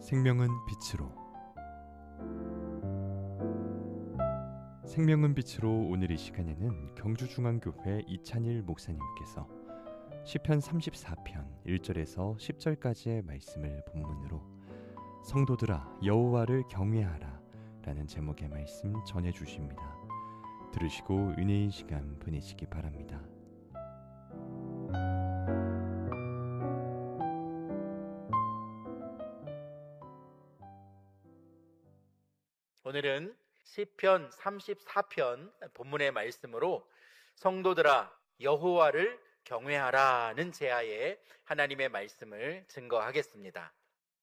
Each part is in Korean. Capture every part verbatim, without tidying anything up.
생명은 빛으로 생명은 빛으로 오늘 이 시간에는 경주중앙교회 이찬일 목사님께서 시편 삼십사 편 일 절에서 십 절까지의 말씀을 본문으로 성도들아 여호와를 경외하라 라는 제목의 말씀 전해주십니다. 들으시고 은혜의 시간 보내시기 바랍니다. 오늘은 시편 삼십사 편 본문의 말씀으로 성도들아 여호와를 경외하라는 제하에 하나님의 말씀을 증거하겠습니다.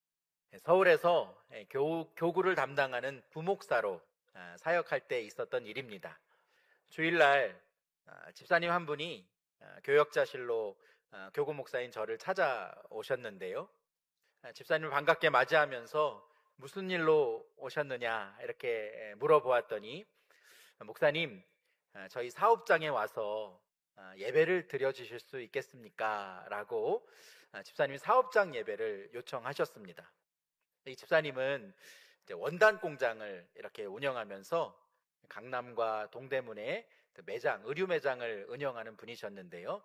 서울에서 교, 교구를 담당하는 부목사로 사역할 때 있었던 일입니다. 주일날 집사님 한 분이 교역자실로 교구 목사인 저를 찾아오셨는데요. 집사님을 반갑게 맞이하면서 무슨 일로 오셨느냐 이렇게 물어보았더니, 목사님 저희 사업장에 와서 예배를 드려주실 수 있겠습니까? 라고 집사님이 사업장 예배를 요청하셨습니다. 이 집사님은 이제 원단 공장을 이렇게 운영하면서 강남과 동대문에 매장, 의류 매장을 운영하는 분이셨는데요.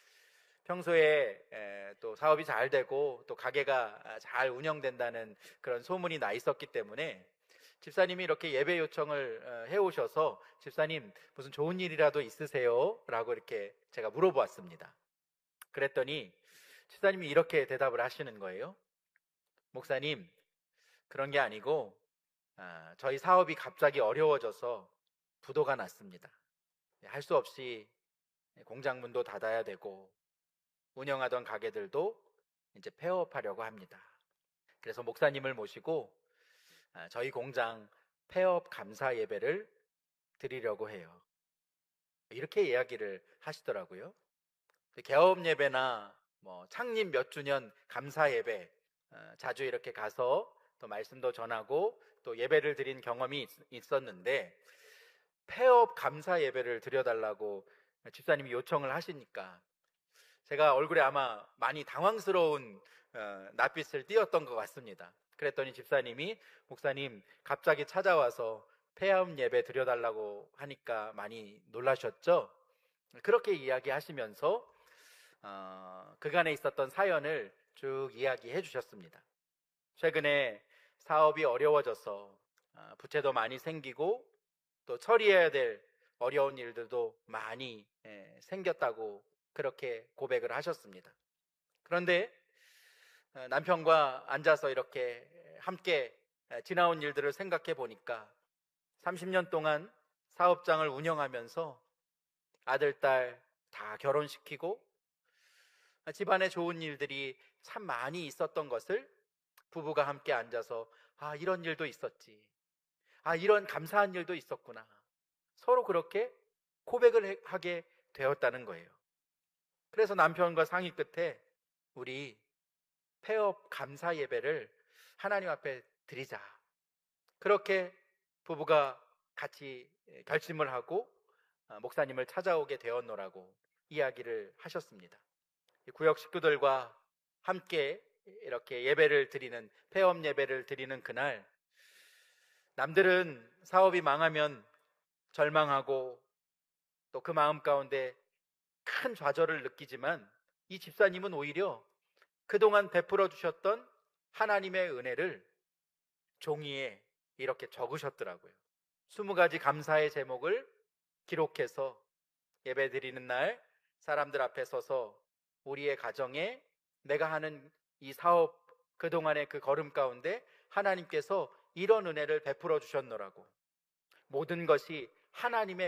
평소에 또 사업이 잘 되고 또 가게가 잘 운영된다는 그런 소문이 나 있었기 때문에 집사님이 이렇게 예배 요청을 해오셔서 집사님 무슨 좋은 일이라도 있으세요? 라고 이렇게 제가 물어보았습니다. 그랬더니 집사님이 이렇게 대답을 하시는 거예요. 목사님, 그런 게 아니고 저희 사업이 갑자기 어려워져서 부도가 났습니다. 할 수 없이 공장 문도 닫아야 되고 운영하던 가게들도 이제 폐업하려고 합니다. 그래서 목사님을 모시고 저희 공장 폐업 감사 예배를 드리려고 해요. 이렇게 이야기를 하시더라고요. 개업 예배나 뭐 창립 몇 주년 감사 예배 자주 이렇게 가서 또 말씀도 전하고 또 예배를 드린 경험이 있었는데, 폐업 감사 예배를 드려달라고 집사님이 요청을 하시니까 제가 얼굴에 아마 많이 당황스러운 어, 낯빛을 띄었던 것 같습니다. 그랬더니 집사님이 목사님 갑자기 찾아와서 폐업 예배 드려달라고 하니까 많이 놀라셨죠? 그렇게 이야기하시면서 어, 그간에 있었던 사연을 쭉 이야기해 주셨습니다. 최근에 사업이 어려워져서 어, 부채도 많이 생기고 또 처리해야 될 어려운 일들도 많이 예, 생겼다고 그렇게 고백을 하셨습니다. 그런데 남편과 앉아서 이렇게 함께 지나온 일들을 생각해 보니까 삼십 년 동안 사업장을 운영하면서 아들, 딸 다 결혼시키고 집안에 좋은 일들이 참 많이 있었던 것을 부부가 함께 앉아서 아, 이런 일도 있었지. 아, 이런 감사한 일도 있었구나. 서로 그렇게 고백을 하게 되었다는 거예요. 그래서 남편과 상의 끝에 우리 폐업 감사 예배를 하나님 앞에 드리자. 그렇게 부부가 같이 결심을 하고 목사님을 찾아오게 되었노라고 이야기를 하셨습니다. 구역 식구들과 함께 이렇게 예배를 드리는, 폐업 예배를 드리는 그날, 남들은 사업이 망하면 절망하고 또 그 마음 가운데 큰 좌절을 느끼지만 이 집사님은 오히려 그동안 베풀어 주셨던 하나님의 은혜를 종이에 이렇게 적으셨더라고요. 스무 가지 감사의 제목을 기록해서 예배 드리는 날 사람들 앞에 서서 우리의 가정에 내가 하는 이 사업 그동안의 그 걸음 가운데 하나님께서 이런 은혜를 베풀어 주셨노라고, 모든 것이 하나님의